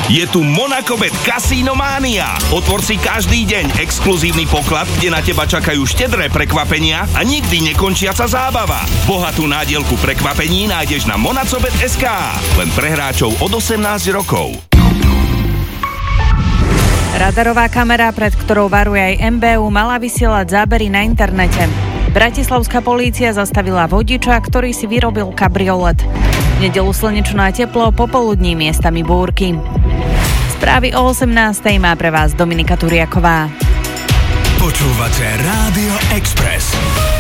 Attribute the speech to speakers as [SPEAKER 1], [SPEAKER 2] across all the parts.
[SPEAKER 1] Je tu Monacobet Casino Mania. Otvor si každý deň exkluzívny poklad, kde na teba čakajú štedré prekvapenia a nikdy nekončiaca zábava. Bohatú nádielku prekvapení nájdeš na Monacobet.sk. Len pre hráčov od 18 rokov.
[SPEAKER 2] Radarová kamera, pred ktorou varuje aj MBU, mala vysielať zábery na internete. Bratislavská polícia zastavila vodiča, ktorý si vyrobil kabriolet. V nedeľu slnečno a teplo, popoludní miestami búrky. Správy o 18:00 má pre vás Dominika Turiaková.
[SPEAKER 3] Počúvate Rádio Express.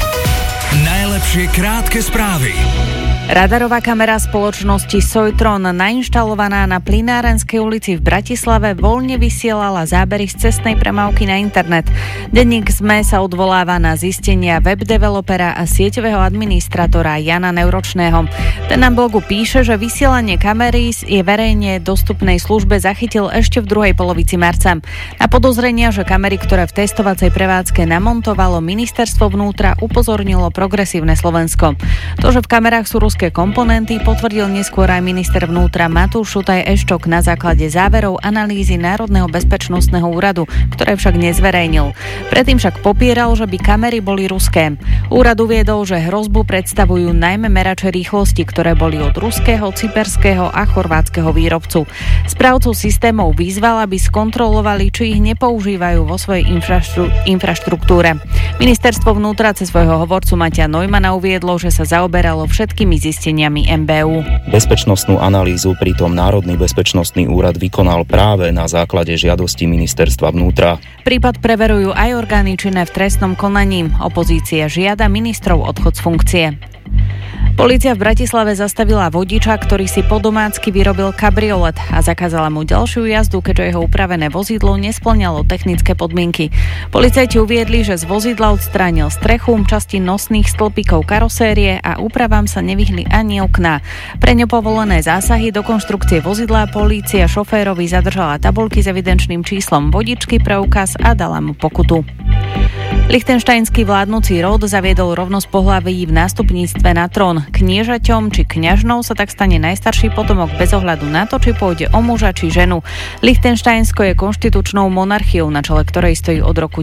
[SPEAKER 3] Najlepšie krátke správy.
[SPEAKER 2] Radarová kamera spoločnosti Soitron, nainštalovaná na Plynárenskej ulici v Bratislave, voľne vysielala zábery z cestnej premávky na internet. Denník SME sa odvoláva na zistenia webdevelopera a sieťového administratora Jana Neuročného. Ten na blogu píše, že vysielanie kamery je verejne dostupnej službe zachytil ešte v druhej polovici marca. Na podozrenia, že kamery, ktoré v testovacej prevádzke namontovalo ministerstvo vnútra, upozornilo Progresívne Slovensko. To, že v kamerách sú ruské komponenty, potvrdil neskôr aj minister vnútra Matúš Šutaj Eštok na základe záverov analýzy Národného bezpečnostného úradu, ktoré však nezverejnil. Predtým však popieral, že by kamery boli ruské. Úrad uviedol, že hrozbu predstavujú najmä merače rýchlosti, ktoré boli od ruského, cyperského a chorvátskeho výrobcu. Správcu systémov vyzval, aby skontrolovali, či ich nepoužívajú vo svojej infraštruktúre. Ministerstvo vnútra cez svojho hovorcu Matia Neumanna uviedlo, že sa zaoberalo všetkými zisteniami MBU.
[SPEAKER 4] Bezpečnostnú analýzu pritom Národný bezpečnostný úrad vykonal práve na základe žiadosti ministerstva vnútra.
[SPEAKER 2] Prípad preverujú aj orgány činné v trestnom konaní. Opozícia žiada ministrov odchod z funkcie. Polícia v Bratislave zastavila vodiča, ktorý si po domácky vyrobil kabriolet a zakázala mu ďalšiu jazdu, keďže jeho upravené vozidlo nespĺňalo technické podmienky. Policajti uviedli, že z vozidla odstránil strechu, časti nosných stĺpikov karosérie a úpravám sa nevyhli ani okná. Pre nepovolené zásahy do konštrukcie vozidla polícia šoférovi zadržala tabuľky s evidenčným číslom vodičky, preukaz a dala mu pokutu. Lichtenštajnský vládnuci rod zaviedol rovnosť pohlaví v nástupníctve na trón. Kniežaťom či kňažnou sa tak stane najstarší potomok bez ohľadu na to, či pôjde o muža či ženu. Lichtenštajnsko je konštitučnou monarchiou, na čele ktorej stojí od roku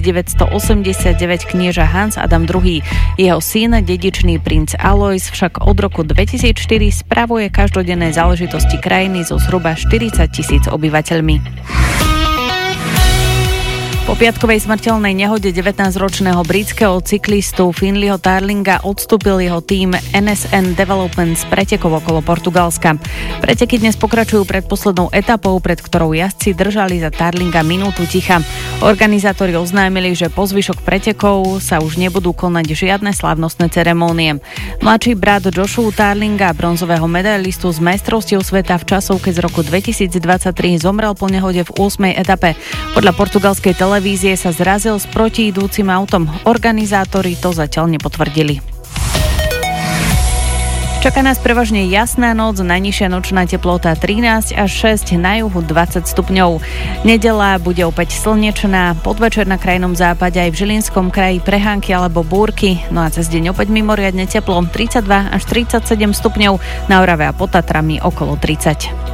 [SPEAKER 2] 1989 knieža Hans Adam II. Jeho syn, dedičný princ Alois, však od roku 2004 spravuje každodenné záležitosti krajiny so zhruba 40 000 obyvateľmi. Po piatkovej smrteľnej nehode 19-ročného britského cyklistu Finleyho Tarlinga odstúpil jeho tím NSN Development z pretekov okolo Portugalska. Preteky dnes pokračujú pred poslednou etapou, pred ktorou jazdci držali za Tarlinga minútu ticha. Organizátori oznámili, že po zvyšok pretekov sa už nebudú konať žiadne slávnostné ceremónie. Mladší brat Joshua Tarlinga, bronzového medailistu z majstrovstiev sveta v časovke z roku 2023, zomrel po nehode v 8. etape. Podľa portugalskej televízie sa zrazil s protiidúcim autom. Organizátori to zatiaľ nepotvrdili. Čaká nás prevažne jasná noc, najnižšia nočná teplota 13 až 6, na juhu 20 stupňov. Nedeľa bude opäť slnečná, podvečer na krajnom západe aj v Žilinskom kraji prehánky alebo búrky, no a cez deň opäť mimoriadne teplo 32 až 37 stupňov, na Orave a pod Tatrami okolo 30.